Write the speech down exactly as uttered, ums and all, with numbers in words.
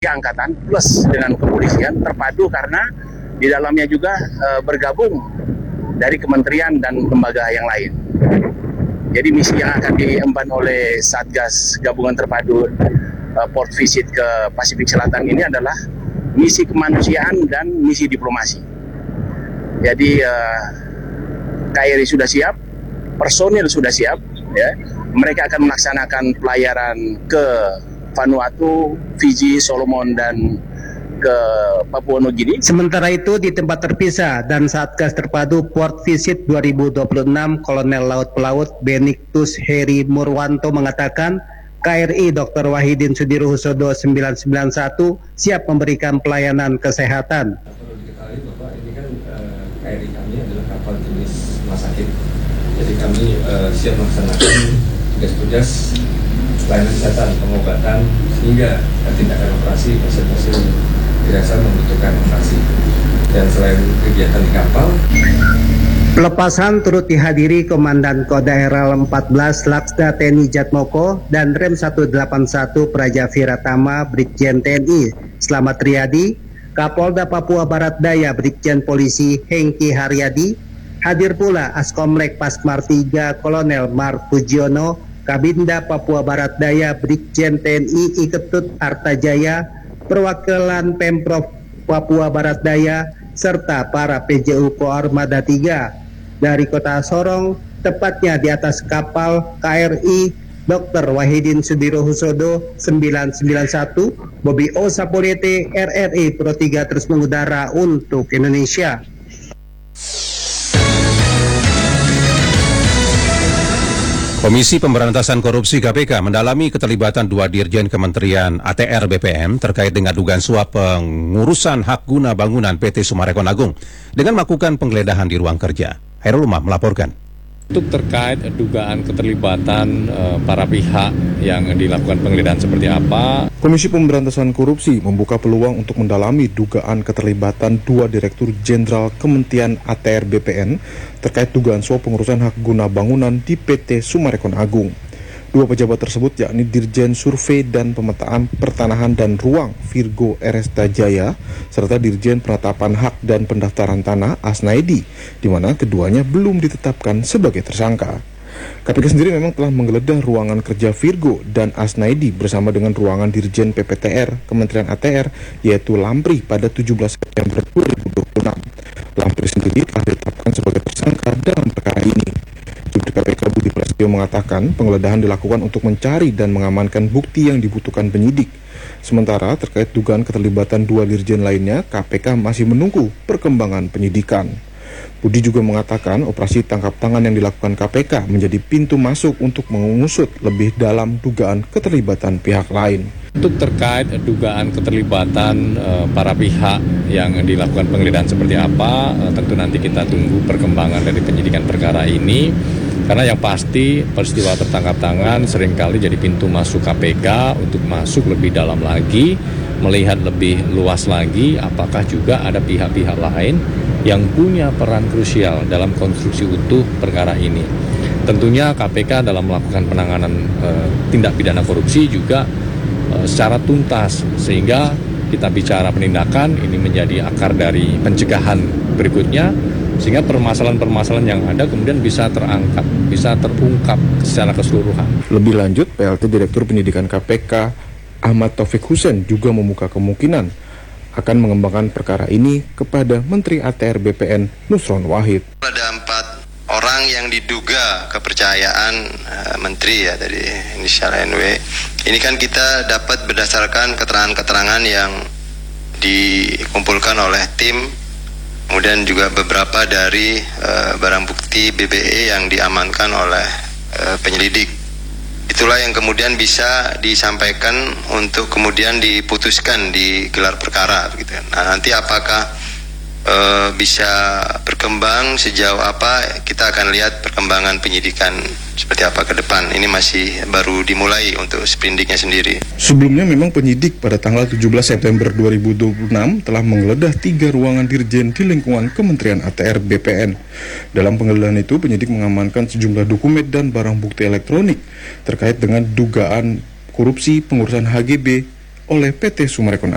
tiga angkatan plus dengan kepolisian terpadu karena di dalamnya juga uh, bergabung dari kementerian dan lembaga yang lain. Jadi misi yang akan diemban oleh Satgas Gabungan Terpadu uh, Port Visit ke Pasifik Selatan ini adalah misi kemanusiaan dan misi diplomasi. Jadi uh, K R I sudah siap, personil sudah siap, ya. Mereka akan melaksanakan pelayaran ke Vanuatu, Fiji, Solomon, dan ke Papua Nugini. Sementara itu di tempat terpisah dan Satgas Terpadu Port Visit dua ribu dua puluh enam, Kolonel Laut Pelaut Benedictus Heri Murwanto mengatakan K R I Doktor Wahidin Sudirohusodo sembilan sembilan satu siap memberikan pelayanan kesehatan. Perlu diketahui bahwa ini kan uh, K R I kami adalah kapal jenis rumah sakit. Jadi kami uh, siap melaksanakan tugas-tugas pelayanan kesehatan, pengobatan, sehingga tindakan operasi pasien-pasien dirasa membutuhkan operasi. Dan selain kegiatan di kapal, pelepasan turut dihadiri Komandan Kodaeral empat belas Laksda T N I Jatmoko dan Rem seratus delapan puluh satu Praja Viratama Brigjen T N I Slamet Riyadi, Kapolda Papua Barat Daya Brigjen Polisi Hengki Haryadi, hadir pula Askomlek Pasmar tiga Kolonel Mark Pujiono, Kabinda Papua Barat Daya Brigjen T N I Iketut Artajaya, perwakilan Pemprov Papua Barat Daya, serta para P J U Koarmada tiga dari Kota Sorong, tepatnya di atas kapal K R I Doktor Wahidin Sudirohusodo sembilan sembilan satu, Bobby O Sapolete, R R I Pro tiga terus mengudara untuk Indonesia. Komisi Pemberantasan Korupsi K P K mendalami keterlibatan dua dirjen Kementerian A T R B P M terkait dengan dugaan suap pengurusan hak guna bangunan P T Summarecon Agung dengan melakukan penggeledahan di ruang kerja. Hairul Umam melaporkan. Untuk terkait dugaan keterlibatan uh, para pihak yang dilakukan penggeledahan seperti apa, Komisi Pemberantasan Korupsi membuka peluang untuk mendalami dugaan keterlibatan dua Direktur Jenderal Kementerian A T R B P N terkait dugaan suap pengurusan hak guna bangunan di P T Summarecon Agung. Dua pejabat tersebut yakni Dirjen Survei dan Pemetaan Pertanahan dan Ruang Virgo Eresta Jaya serta Dirjen Penetapan Hak dan Pendaftaran Tanah Asnaidi, di mana keduanya belum ditetapkan sebagai tersangka. K P K sendiri memang telah menggeledah ruangan kerja Virgo dan Asnaidi bersama dengan ruangan Dirjen P P T R Kementerian A T R yaitu Lampri pada tujuh belas September dua ribu dua puluh enam. Lampri sendiri telah ditetapkan sebagai tersangka dalam perkara ini. Jubir K P K Budi Prasetyo mengatakan penggeledahan dilakukan untuk mencari dan mengamankan bukti yang dibutuhkan penyidik. Sementara terkait dugaan keterlibatan dua dirjen lainnya, K P K masih menunggu perkembangan penyidikan. Budi juga mengatakan operasi tangkap tangan yang dilakukan K P K menjadi pintu masuk untuk mengusut lebih dalam dugaan keterlibatan pihak lain. Untuk terkait dugaan keterlibatan uh, para pihak yang dilakukan penggeledahan seperti apa, uh, tentu nanti kita tunggu perkembangan dari penyidikan perkara ini. Karena yang pasti peristiwa tertangkap tangan seringkali jadi pintu masuk K P K untuk masuk lebih dalam lagi, melihat lebih luas lagi apakah juga ada pihak-pihak lain yang punya peran krusial dalam konstruksi utuh perkara ini. Tentunya K P K dalam melakukan penanganan e, tindak pidana korupsi juga e, secara tuntas, sehingga kita bicara penindakan ini menjadi akar dari pencegahan berikutnya, sehingga permasalahan-permasalahan yang ada kemudian bisa terangkat, bisa terungkap secara keseluruhan. Lebih lanjut, P L T Direktur Penyidikan K P K Ahmad Taufik Hussein juga membuka kemungkinan akan mengembangkan perkara ini kepada Menteri A T R B P N Nusron Wahid. Ada empat orang yang diduga kepercayaan uh, Menteri ya dari inisial N W. Ini kan kita dapat berdasarkan keterangan-keterangan yang dikumpulkan oleh tim, kemudian juga beberapa dari uh, barang bukti B B E yang diamankan oleh uh, penyelidik. Itulah yang kemudian bisa disampaikan untuk kemudian diputuskan di gelar perkara gitu. Nah, nanti apakah e, bisa berkembang sejauh apa, kita akan lihat perkembangan penyidikan seperti apa ke depan. Ini masih baru dimulai untuk sprindiknya sendiri. Sebelumnya memang penyidik pada tanggal tujuh belas September dua ribu dua puluh enam telah menggeledah tiga ruangan dirjen di lingkungan Kementerian A T R B P N. Dalam penggeledahan itu, penyidik mengamankan sejumlah dokumen dan barang bukti elektronik terkait dengan dugaan korupsi pengurusan H G B oleh P T Summarecon